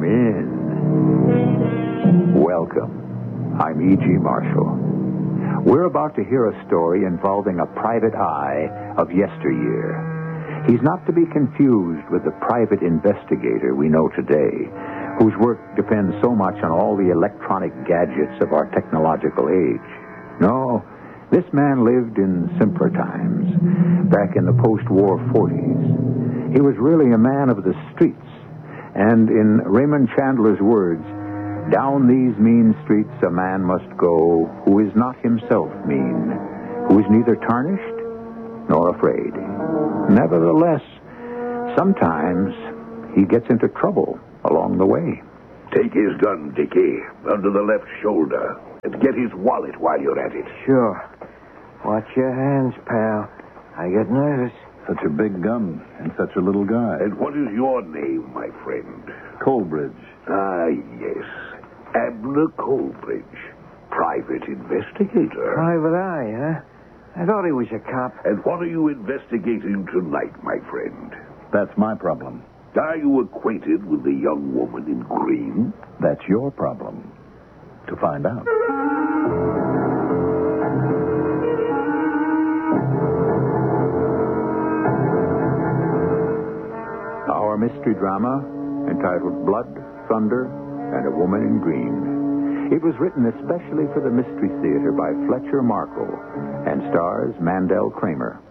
Come in. Welcome. I'm E.G. Marshall. We're about to hear a story involving a private eye of yesteryear. He's not to be confused with the private investigator we know today, whose work depends so much on all the electronic gadgets of our technological age. No, this man lived in simpler times, back in the post-war 40s. He was really a man of the streets, and in Raymond Chandler's words, down these mean streets a man must go who is not himself mean, who is neither tarnished nor afraid. Nevertheless, sometimes he gets into trouble along the way. Take his gun, Dickie, under the left shoulder, and get his wallet while you're at it. Sure. Watch your hands, pal. I get nervous. Such a big gun and such a little guy. And what is your name, my friend? Colbridge. Ah, yes. Abner Colbridge. Private investigator. Private eye, huh? I thought he was a cop. And what are you investigating tonight, my friend? That's my problem. Are you acquainted with the young woman in green? That's your problem. To find out. Our mystery drama, entitled Blood, Thunder, and a Woman in Green. It was written especially for the Mystery Theater by Fletcher Markle and stars Mandel Kramer.